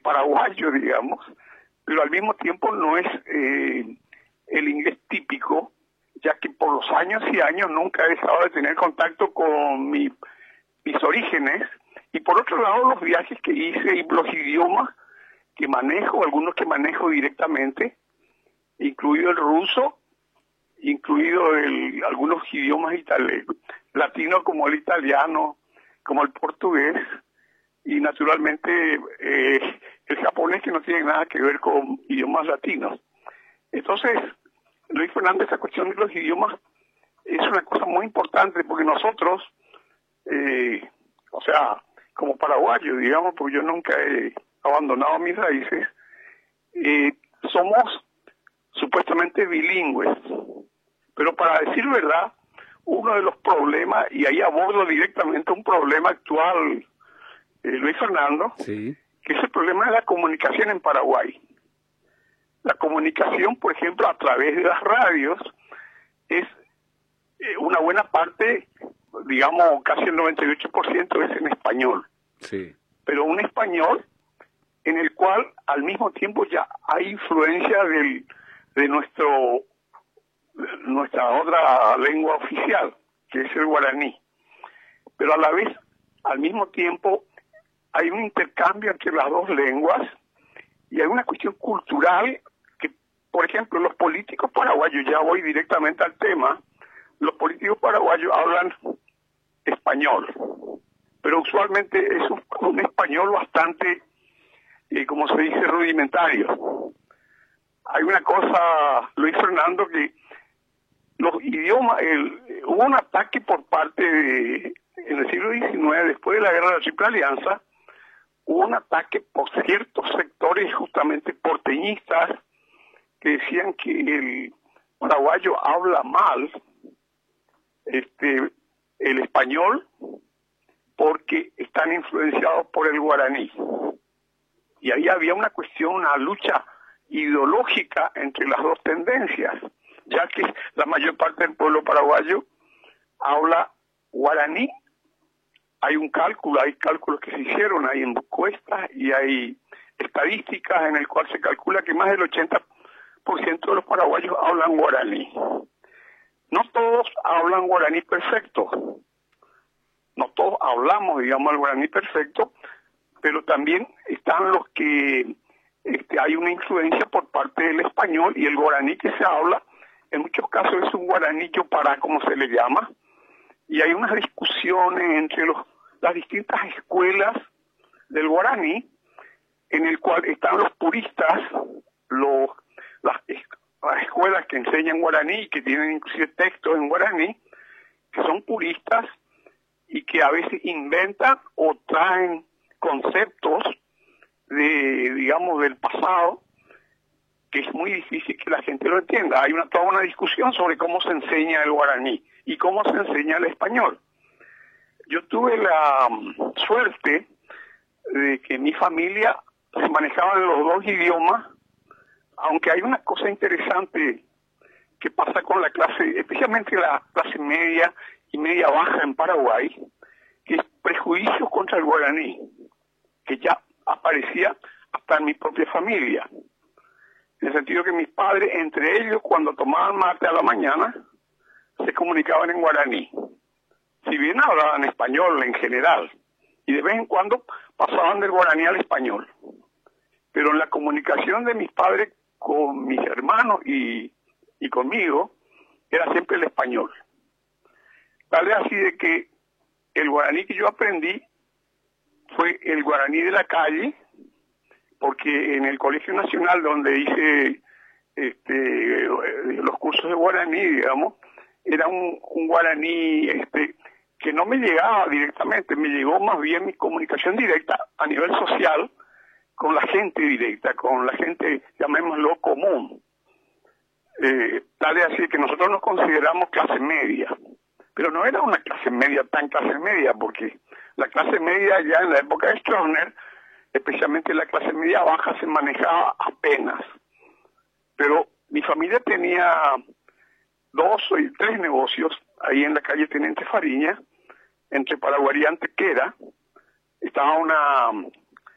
paraguayo, digamos, pero al mismo tiempo no es el inglés típico, ya que por los años y años nunca he dejado de tener contacto con mis orígenes, y por otro lado los viajes que hice y los idiomas que manejo, algunos que manejo directamente, incluido el ruso, incluido algunos idiomas latinos como el italiano, como el portugués, y naturalmente el japonés, que no tiene nada que ver con idiomas latinos. Entonces, Luis Fernando, esta cuestión de los idiomas es una cosa muy importante, porque nosotros, o sea, como paraguayos, digamos, porque yo nunca he abandonado mis raíces, somos supuestamente bilingües, pero para decir verdad, uno de los problemas, y ahí abordo directamente un problema actual, Luis Fernando, sí, que es el problema de la comunicación en Paraguay. La comunicación, por ejemplo, a través de las radios, es una buena parte, digamos, casi el 98% es en español. sí. Pero un español en el cual al mismo tiempo ya hay influencia de nuestra otra lengua oficial, que es el guaraní. Pero a la vez, al mismo tiempo, hay un intercambio entre las dos lenguas y hay una cuestión cultural que, por ejemplo, los políticos paraguayos, ya voy directamente al tema, los políticos paraguayos hablan español, pero usualmente es un español bastante, como se dice, rudimentario. Hay una cosa, Luis Fernando, que los idiomas, hubo un ataque por parte en el siglo XIX, después de la Guerra de la Triple Alianza, hubo un ataque por ciertos sectores justamente porteñistas que decían que el paraguayo habla mal el español porque están influenciados por el guaraní. Y ahí había una cuestión, una lucha ideológica entre las dos tendencias, ya que la mayor parte del pueblo paraguayo habla guaraní. Hay cálculos que se hicieron, hay encuestas y hay estadísticas en el cual se calcula que más del 80% de los paraguayos hablan guaraní. No todos hablan guaraní perfecto, no todos hablamos, digamos, el guaraní perfecto, pero también están los que hay una influencia por parte del español, y el guaraní que se habla, en muchos casos es un guaraní yopará, como se le llama, y hay unas discusiones entre las distintas escuelas del guaraní, en el cual están los puristas, las escuelas que enseñan guaraní y que tienen inclusive textos en guaraní, que son puristas y que a veces inventan o traen conceptos digamos, del pasado, que es muy difícil que la gente lo entienda. Hay toda una discusión sobre cómo se enseña el guaraní y cómo se enseña el español. Yo tuve la suerte de que mi familia se manejaba en los dos idiomas, aunque hay una cosa interesante que pasa con la clase, especialmente la clase media y media baja en Paraguay, que es prejuicios contra el guaraní, que ya aparecía hasta en mi propia familia. En el sentido que mis padres, entre ellos, cuando tomaban mate a la mañana, se comunicaban en guaraní. Si bien hablaban español en general, y de vez en cuando pasaban del guaraní al español. Pero en la comunicación de mis padres con mis hermanos y conmigo, era siempre el español. Tal vez así de que el guaraní que yo aprendí fue el guaraní de la calle, porque en el Colegio Nacional donde hice los cursos de guaraní, digamos, era un guaraní que no me llegaba directamente, me llegó más bien mi comunicación directa a nivel social con la gente directa, con la gente, llamémoslo, común. Tal vez así que nosotros nos consideramos clase media, pero no era una clase media tan clase media, porque la clase media ya en la época de Stroessner, especialmente la clase media baja, se manejaba apenas. Pero mi familia tenía 2 o 3 negocios ahí en la calle Teniente Fariña, entre Paraguay y Antequera. Estaba una